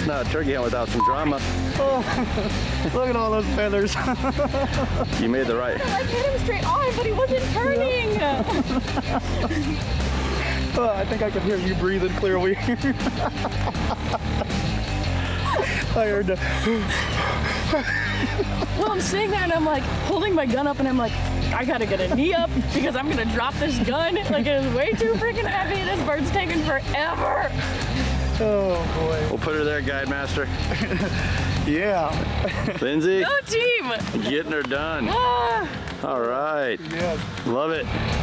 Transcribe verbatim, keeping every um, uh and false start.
It's not a turkey hunt without some drama. Oh, look at all those feathers. You made the right. I hit him straight on, but he wasn't turning. Oh, I think I can hear you breathing clearly. I heard the... Well, I'm sitting there and I'm like holding my gun up and I'm like, I gotta get a knee up because I'm gonna drop this gun. Like, it is way too freaking heavy. This bird's taking forever. Oh boy. We'll put her there, Guide Master. Yeah. Lindsay, Go team. getting her done. Ah. All right. Yeah. Love it.